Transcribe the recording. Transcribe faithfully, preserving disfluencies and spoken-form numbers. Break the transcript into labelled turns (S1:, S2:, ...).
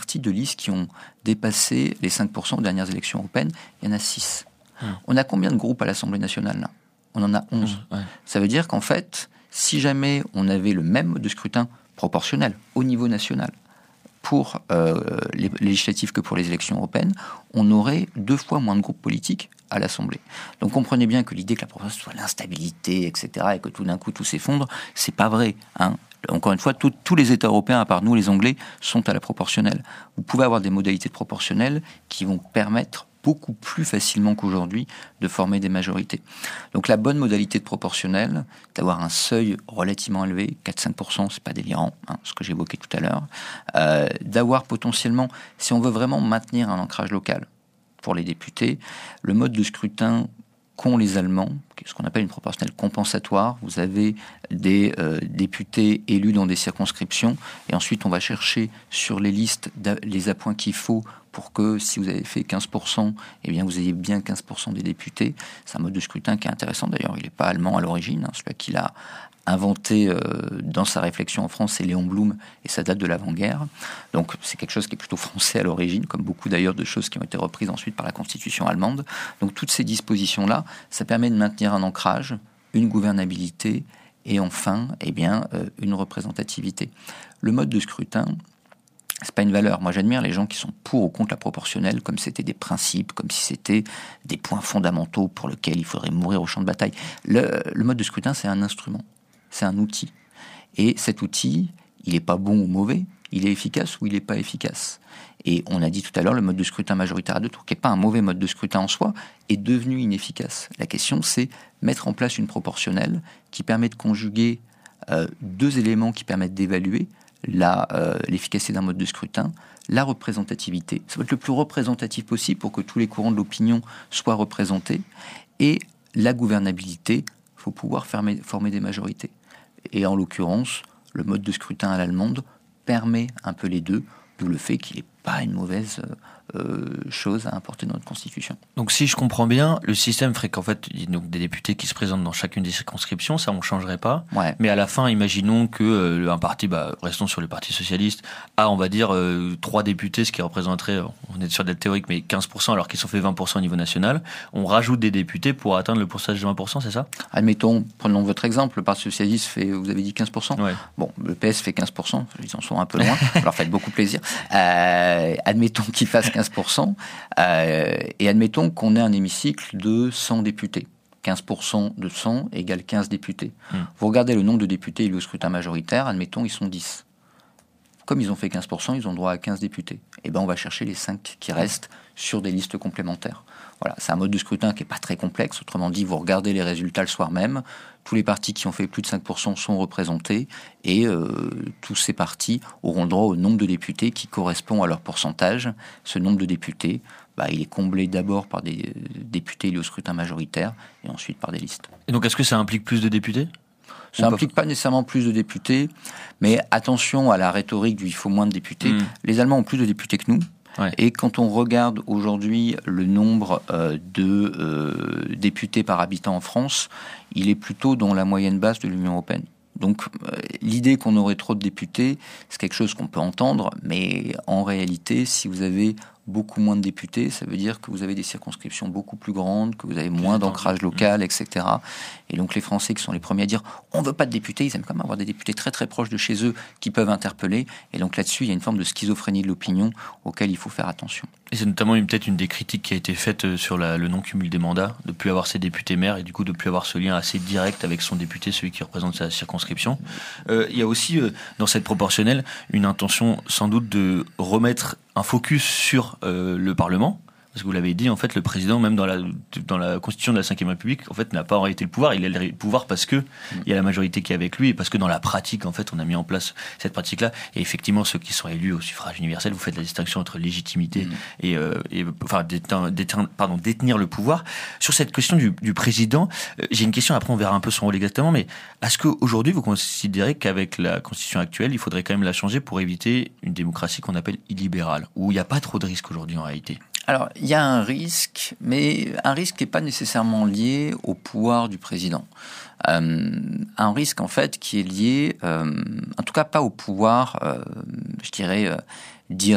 S1: partis de listes qui ont dépassé les cinq pour cent aux dernières élections européennes. Il y en a six. Mmh. On a combien de groupes à l'Assemblée nationale là ? On en a onze. Mmh, ouais. Ça veut dire qu'en fait, si jamais on avait le même mode de scrutin proportionnel au niveau national pour euh, les législatives que pour les élections européennes, on aurait deux fois moins de groupes politiques à l'Assemblée. Donc comprenez bien que l'idée que la proportionnelle soit l'instabilité, et cetera, et que tout d'un coup tout s'effondre, c'est pas vrai, hein. Encore une fois, tout, tous les États européens, à part nous, les Anglais, sont à la proportionnelle. Vous pouvez avoir des modalités de proportionnelle qui vont permettre beaucoup plus facilement qu'aujourd'hui de former des majorités. Donc la bonne modalité de proportionnelle, d'avoir un seuil relativement élevé, quatre à cinq pour cent, c'est pas délirant, hein, ce que j'évoquais tout à l'heure, euh, d'avoir potentiellement, si on veut vraiment maintenir un ancrage local pour les députés, le mode de scrutin qu'ont les Allemands, ce qu'on appelle une proportionnelle compensatoire. Vous avez des euh, députés élus dans des circonscriptions, et ensuite on va chercher sur les listes les appoints qu'il faut pour que, si vous avez fait quinze pour cent, eh bien vous ayez bien quinze pour cent des députés. C'est un mode de scrutin qui est intéressant, d'ailleurs. Il n'est pas allemand à l'origine, hein. Celui qui l'a inventé euh, dans sa réflexion en France, c'est Léon Blum, et ça date de l'avant-guerre. Donc c'est quelque chose qui est plutôt français à l'origine, comme beaucoup d'ailleurs de choses qui ont été reprises ensuite par la Constitution allemande. Donc toutes ces dispositions-là, ça permet de maintenir un ancrage, une gouvernabilité, et enfin, eh bien, euh, une représentativité. Le mode de scrutin, c'est pas une valeur. Moi, j'admire les gens qui sont pour ou contre la proportionnelle, comme c'était des principes, comme si c'était des points fondamentaux pour lesquels il faudrait mourir au champ de bataille. Le, le mode de scrutin, c'est un instrument, c'est un outil. Et cet outil, il n'est pas bon ou mauvais, il est efficace ou il n'est pas efficace. Et on a dit tout à l'heure, le mode de scrutin majoritaire à deux tours, qui n'est pas un mauvais mode de scrutin en soi, est devenu inefficace. La question, c'est mettre en place une proportionnelle qui permet de conjuguer euh, deux éléments qui permettent d'évaluer La, euh, l'efficacité d'un mode de scrutin, la représentativité. Ça va être le plus représentatif possible pour que tous les courants de l'opinion soient représentés, et la gouvernabilité. Il faut pouvoir fermer, former des majorités. Et en l'occurrence, le mode de scrutin à l'allemande permet un peu les deux, d'où le fait qu'il n'est pas une mauvaise euh, chose à importer dans notre Constitution.
S2: Donc si je comprends bien, le système ferait qu'en fait, il y a donc des députés qui se présentent dans chacune des circonscriptions, ça on ne changerait pas.
S1: Ouais.
S2: Mais à la fin, imaginons que euh, un parti, bah, restons sur le Parti Socialiste, a, on va dire, euh, trois députés, ce qui représenterait, on est sur des théoriques, mais quinze pour cent alors qu'ils sont fait vingt pour cent au niveau national. On rajoute des députés pour atteindre le pourcentage de vingt pour cent, c'est ça ?
S1: Admettons, prenons votre exemple, le Parti Socialiste fait, vous avez dit quinze pour cent.
S2: Ouais.
S1: Bon, le P S fait quinze pour cent, ils en sont un peu loin, ça leur fait beaucoup plaisir. Euh, admettons qu'ils fassent quinze pour cent, euh, et admettons qu'on ait un hémicycle de cent députés. quinze pour cent de cent égale quinze députés. Mmh. Vous regardez le nombre de députés élus au scrutin majoritaire, admettons ils sont dix. Comme ils ont fait quinze pour cent, ils ont droit à quinze députés. Et ben on va chercher les cinq qui restent sur des listes complémentaires. Voilà, c'est un mode de scrutin qui n'est pas très complexe. Autrement dit, vous regardez les résultats le soir même. Tous les partis qui ont fait plus de cinq pour cent sont représentés, et euh, tous ces partis auront le droit au nombre de députés qui correspond à leur pourcentage. Ce nombre de députés, bah, il est comblé d'abord par des députés élus au scrutin majoritaire et ensuite par des listes.
S2: Et donc est-ce que ça implique plus de députés ?
S1: Ça n'implique pas nécessairement plus de députés, mais attention à la rhétorique du « il faut moins de députés mmh. ». Les Allemands ont plus de députés que nous. Ouais. Et quand on regarde aujourd'hui le nombre euh, de euh, députés par habitant en France, il est plutôt dans la moyenne basse de l'Union européenne. Donc euh, l'idée qu'on aurait trop de députés, c'est quelque chose qu'on peut entendre, mais en réalité, si vous avez beaucoup moins de députés, ça veut dire que vous avez des circonscriptions beaucoup plus grandes, que vous avez moins d'ancrage local, et cetera. Et donc les Français qui sont les premiers à dire « on ne veut pas de députés », ils aiment quand même avoir des députés très très proches de chez eux qui peuvent interpeller. Et donc là-dessus, il y a une forme de schizophrénie de l'opinion auquel il faut faire attention.
S2: Et c'est notamment une, peut-être une des critiques qui a été faite sur la, le non-cumul des mandats, de ne plus avoir ses députés maires et du coup de ne plus avoir ce lien assez direct avec son député, celui qui représente sa circonscription. Euh, il y a aussi euh, dans cette proportionnelle une intention sans doute de remettre un focus sur euh, le Parlement. Parce que vous l'avez dit, en fait, le président, même dans la, dans la constitution de la cinquième République, en fait, n'a pas en réalité le pouvoir. Il a le pouvoir parce que il y a la majorité qui est avec lui et parce que dans la pratique, en fait, on a mis en place cette pratique-là. Et effectivement, ceux qui sont élus au suffrage universel, vous faites la distinction entre légitimité mmh. et, euh, et, enfin, détenir, détenir, pardon, détenir le pouvoir. Sur cette question du, du président, euh, j'ai une question. Après, on verra un peu son rôle exactement. Mais est-ce qu'aujourd'hui, vous considérez qu'avec la constitution actuelle, il faudrait quand même la changer pour éviter une démocratie qu'on appelle illibérale, où il n'y a pas trop de risques aujourd'hui en réalité?
S1: Alors, il y a un risque, mais un risque qui n'est pas nécessairement lié au pouvoir du président. Euh, un risque, en fait, qui est lié, euh, en tout cas pas au pouvoir, euh, je dirais, euh, dire